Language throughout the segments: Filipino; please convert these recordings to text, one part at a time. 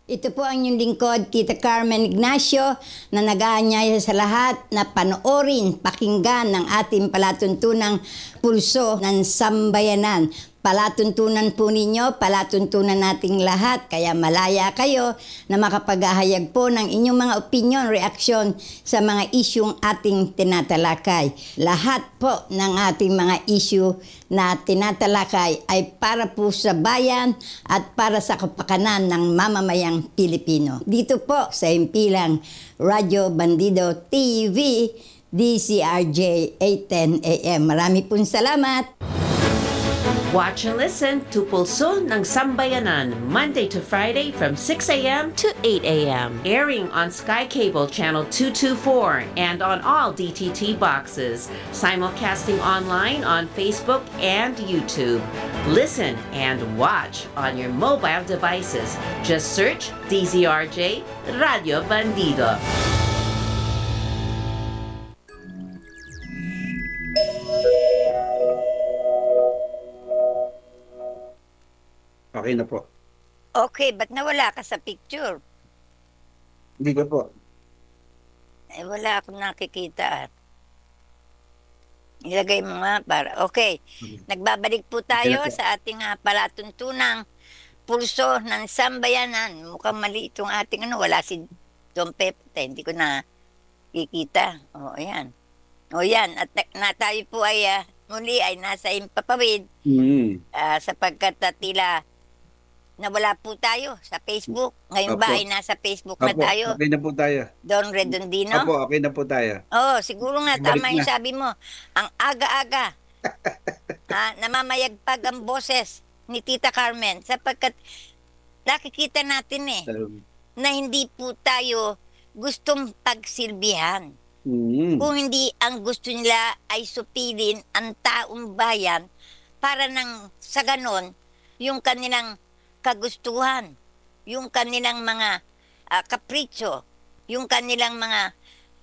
Ito po ang inyong lingkod, Tita Carmen Ignacio, na nag-aanyaya sa lahat na panoorin, pakinggan ng ating palatuntunang pulso ng sambayanan. Palatuntunan po ninyo, palatuntunan nating lahat, kaya malaya kayo na makapaghahayag po ng inyong mga opinion, reaksyon sa mga isyung ating tinatalakay. Lahat po ng ating mga issue na tinatalakay ay para po sa bayan at para sa kapakanan ng mamamayang Pilipino. Dito po sa himpilang Radyo Bandido TV, DCRJ 810 AM. Marami pong salamat. Watch and listen to Pulso ng Sambayanan, Monday to Friday from 6 a.m. to 8 a.m. Airing on Sky Cable Channel 224 and on all DTT boxes. Simulcasting online on Facebook and YouTube. Listen and watch on your mobile devices. Just search DZRJ Radio Bandido. Okay na po. Okay, ba't nawala ka sa picture? Hindi ko po. Eh, wala akong nakikita. Ilagay mo nga para. Okay, nagbabalik po tayo Okay na po. sa ating palatuntunang pulso ng sambayanan. Mukhang mali itong ating wala si Don Pepe. Hindi ko na kikita. O, ayan. O, yan. At tayo po ay muli ay nasa Himpapawid sapagkat tila nawala po tayo sa Facebook. Ngayon ba Apo. ay nasa Facebook na Apo, tayo? okay na po tayo. Don Redondino? Apo, okay na po tayo. Oo, siguro nga, Balik tama yung na. sabi mo. Ang aga-aga, namamayagpag ang boses ni Tita Carmen sapagkat nakikita natin na hindi po tayo gustong pagsilbihan. Kung hindi ang gusto nila ay supilin ang taong bayan para nang sa ganon, yung kanilang kagustuhan, yung kanilang mga kapritsyo, yung kanilang mga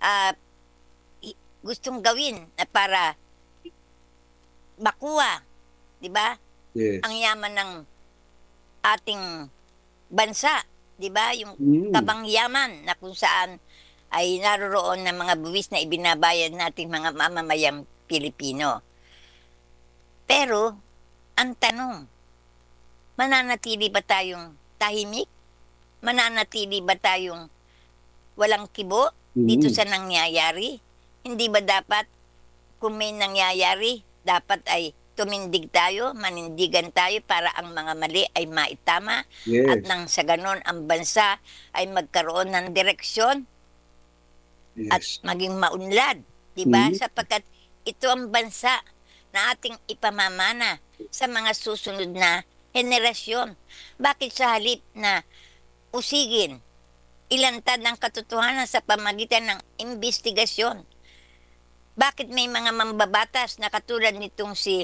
gustong gawin na para makuha, di ba? Yes. Ang yaman ng ating bansa, di ba? Yung kabangyaman na kung saan ay naroroon ng mga buwis na ibinabayad nating mga mamamayang Pilipino. Pero, ang tanong, mananatili ba tayong tahimik? Mananatili ba tayong walang kibo dito sa nangyayari? Hindi ba dapat, kung may nangyayari, dapat ay tumindig tayo, manindigan tayo para ang mga mali ay maitama Yes. at nang sa ganon ang bansa ay magkaroon ng direksyon at Yes. maging maunlad, 'di ba? Mhm. Sapagkat ito ang bansa na ating ipamamana sa mga susunod na henerasyon. Bakit sa halip na usigin, ilantad ang katotohanan sa pamagitan ng investigasyon? Bakit may mga mambabatas na katulad nitong si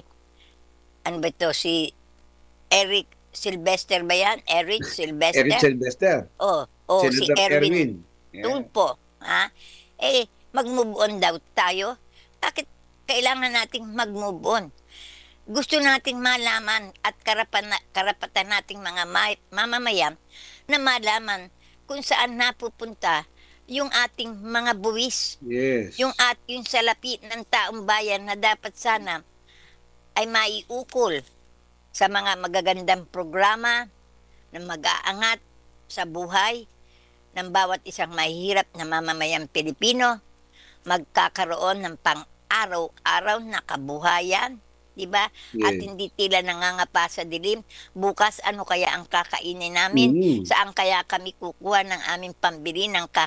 Eric Sylvester ba yan? Eric Sylvester? Eric Sylvester. Si Senator Erwin Yeah. Tulfo, mag-move on daw tayo. Bakit kailangan nating mag-move on? Gusto nating malaman at karapatan nating mga mamamayan na malaman kung saan napupunta yung ating mga buwis, Yes. yung salapi ng taong bayan na dapat sana ay maiukol sa mga magagandang programa na mag-aangat sa buhay ng bawat isang mahihirap na mamamayang Pilipino, magkakaroon ng pang-araw-araw na kabuhayan, di ba? At Yes. hindi tila nangangapa sa dilim. Bukas, ano kaya ang kakainin namin? Saan kaya kami kukuha ng aming pambili ng